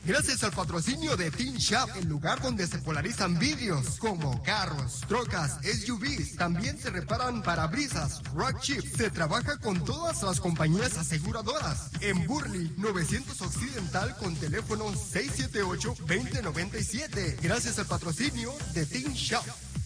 Gracias al patrocinio de Teen Shop, el lugar donde se polarizan vidrios como carros, trocas, SUVs. También se reparan parabrisas, rock chips. Se trabaja con todas las compañías aseguradoras. En Burley, 900 Occidental con teléfono 678-2097. Gracias al patrocinio de Teen Shop.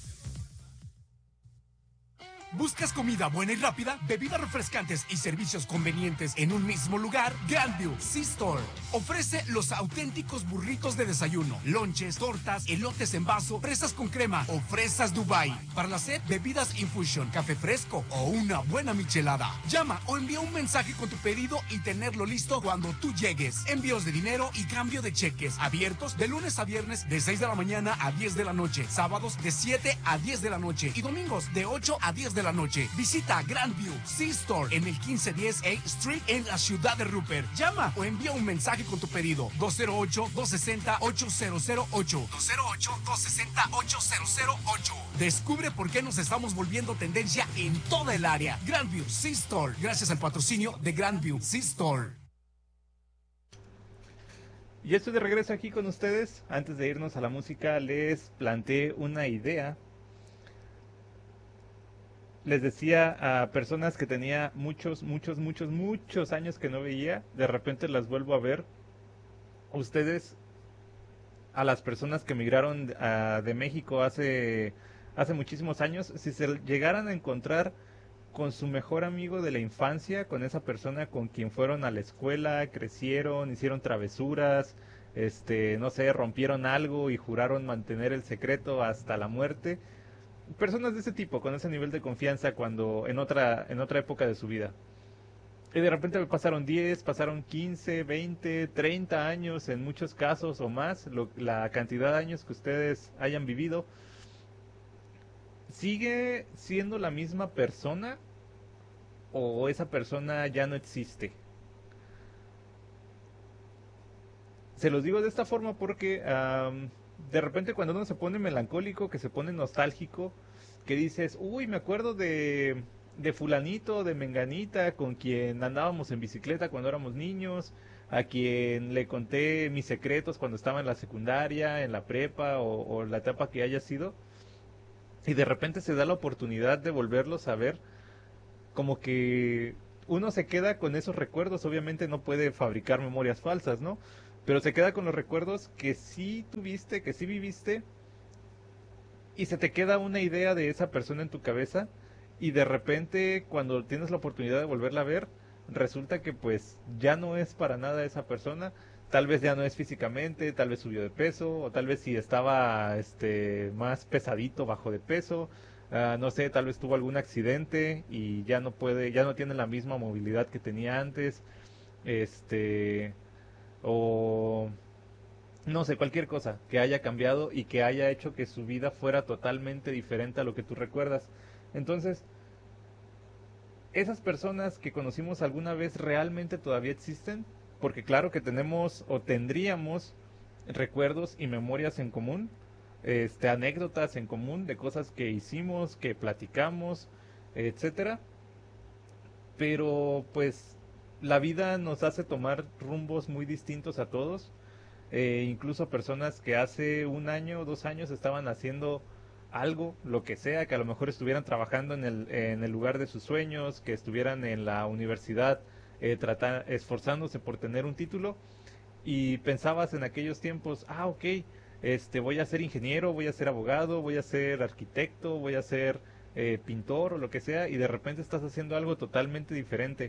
¿Buscas comida buena y rápida, bebidas refrescantes y servicios convenientes en un mismo lugar? Grandview C-Store ofrece los auténticos burritos de desayuno, lonches, tortas, elotes en vaso, fresas con crema o fresas Dubai. Para la sed, bebidas infusion, café fresco o una buena michelada. Llama o envía un mensaje con tu pedido y tenerlo listo cuando tú llegues. Envíos de dinero y cambio de cheques abiertos de lunes a viernes de 6 de la mañana a 10 de la noche, sábados de 7 a 10 de la noche y domingos de 8 a 10 de la noche. Visita Grandview C-Store en el 1510 A Street en la ciudad de Rupert. Llama o envía un mensaje con tu pedido 208-260-8008. 208-260-8008. Descubre por qué nos estamos volviendo tendencia en toda el área. Grandview C-Store, gracias al patrocinio de Grandview C-Store. Y estoy de regreso aquí con ustedes. Antes de irnos a la música, les planteé una idea. Les decía a personas que tenía muchos años que no veía, de repente las vuelvo a ver. Ustedes, a las personas que emigraron de México hace muchísimos años, si se llegaran a encontrar con su mejor amigo de la infancia, con esa persona con quien fueron a la escuela, crecieron, hicieron travesuras, no sé, rompieron algo y juraron mantener el secreto hasta la muerte. Personas de ese tipo, con ese nivel de confianza cuando en otra época de su vida. Y de repente me pasaron 10, pasaron 15, 20, 30 años en muchos casos o más, la cantidad de años que ustedes hayan vivido. ¿Sigue siendo la misma persona o esa persona ya no existe? Se los digo de esta forma porque de repente cuando uno se pone melancólico, que se pone nostálgico, que dices, uy, me acuerdo de fulanito, de menganita, con quien andábamos en bicicleta cuando éramos niños, a quien le conté mis secretos cuando estaba en la secundaria, en la prepa o la etapa que haya sido, y de repente se da la oportunidad de volverlos a ver, como que uno se queda con esos recuerdos. Obviamente no puede fabricar memorias falsas, ¿no? Pero se queda con los recuerdos que sí tuviste, que sí viviste, y se te queda una idea de esa persona en tu cabeza, y de repente cuando tienes la oportunidad de volverla a ver, resulta que pues ya no es para nada esa persona. Tal vez ya no es físicamente, tal vez subió de peso, o tal vez si estaba más pesadito, bajó de peso, no sé, tal vez tuvo algún accidente y ya no tiene la misma movilidad que tenía antes, o no sé, cualquier cosa que haya cambiado y que haya hecho que su vida fuera totalmente diferente a lo que tú recuerdas. Entonces, esas personas que conocimos alguna vez realmente todavía existen, porque claro que tenemos o tendríamos recuerdos y memorias en común, anécdotas en común de cosas que hicimos, que platicamos, etcétera. Pero pues la vida nos hace tomar rumbos muy distintos a todos. Incluso personas que hace un año o 2 años estaban haciendo algo, lo que sea, que a lo mejor estuvieran trabajando en el lugar de sus sueños, que estuvieran en la universidad esforzándose por tener un título, y pensabas en aquellos tiempos, ok, voy a ser ingeniero, voy a ser abogado, voy a ser arquitecto, voy a ser pintor o lo que sea, y de repente estás haciendo algo totalmente diferente.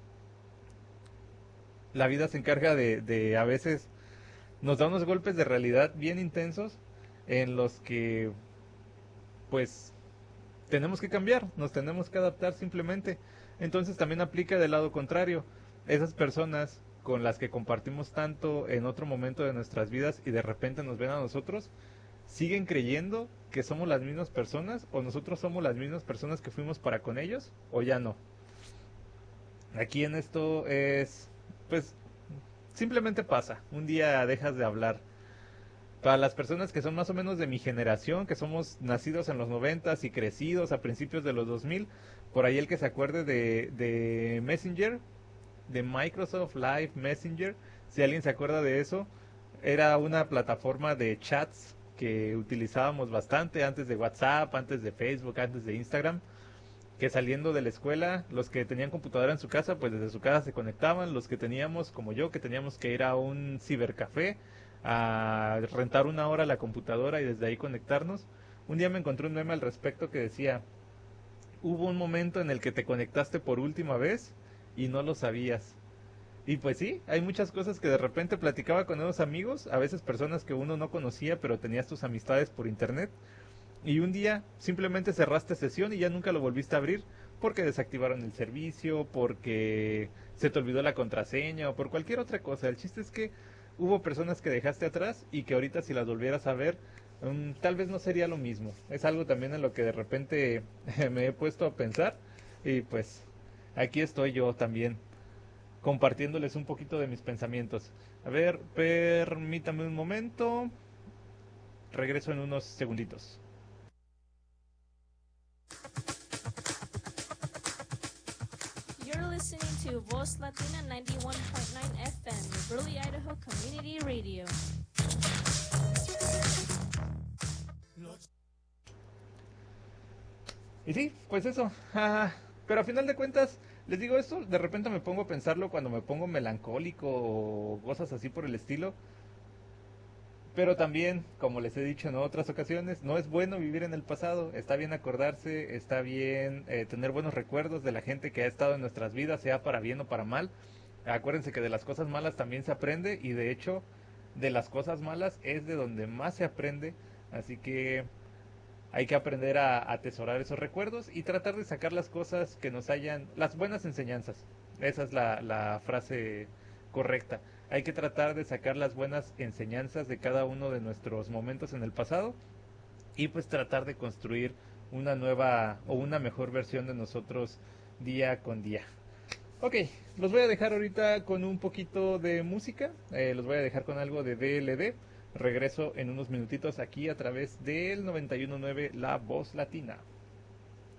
La vida se encarga de a veces nos da unos golpes de realidad bien intensos en los que pues tenemos que cambiar, nos tenemos que adaptar simplemente. Entonces también aplica del lado contrario. Esas personas con las que compartimos tanto en otro momento de nuestras vidas y de repente nos ven a nosotros, ¿siguen creyendo que somos las mismas personas o nosotros somos las mismas personas que fuimos para con ellos o ya no? Aquí en esto es, pues, simplemente pasa. Un día dejas de hablar. Para las personas que son más o menos de mi generación, que somos nacidos en los 90s y crecidos a principios de los 2000, por ahí el que se acuerde de Messenger, de Microsoft Live Messenger, si alguien se acuerda de eso, era una plataforma de chats que utilizábamos bastante antes de WhatsApp, antes de Facebook, antes de Instagram, que saliendo de la escuela, los que tenían computadora en su casa, pues desde su casa se conectaban, los que teníamos, como yo, que teníamos que ir a un cibercafé a rentar una hora la computadora y desde ahí conectarnos. Un día me encontré un meme al respecto que decía, hubo un momento en el que te conectaste por última vez y no lo sabías. Y pues sí, hay muchas cosas que de repente platicaba con unos amigos, a veces personas que uno no conocía, pero tenías tus amistades por internet, y un día simplemente cerraste sesión y ya nunca lo volviste a abrir porque desactivaron el servicio, porque se te olvidó la contraseña o por cualquier otra cosa. El chiste es que hubo personas que dejaste atrás y que ahorita si las volvieras a ver, tal vez no sería lo mismo. Es algo también en lo que de repente me he puesto a pensar y pues aquí estoy yo también compartiéndoles un poquito de mis pensamientos. A ver, permítame un momento. Regreso en unos segunditos. You're listening to Voz Latina 91.9 FM, Burley, Idaho Community Radio. Y sí, pues eso. Pero a final de cuentas, les digo esto, de repente me pongo a pensarlo cuando me pongo melancólico o cosas así por el estilo. Pero también, como les he dicho en otras ocasiones, no es bueno vivir en el pasado. Está bien acordarse, está bien tener buenos recuerdos de la gente que ha estado en nuestras vidas, sea para bien o para mal. Acuérdense que de las cosas malas también se aprende y de hecho de las cosas malas es de donde más se aprende. Así que hay que aprender a atesorar esos recuerdos y tratar de sacar las cosas que nos hayan, las buenas enseñanzas. Esa es la frase correcta. Hay que tratar de sacar las buenas enseñanzas de cada uno de nuestros momentos en el pasado y pues tratar de construir una nueva o una mejor versión de nosotros día con día. Ok, los voy a dejar ahorita con un poquito de música, los voy a dejar con algo de DLD. Regreso en unos minutitos aquí a través del 91.9 La Voz Latina.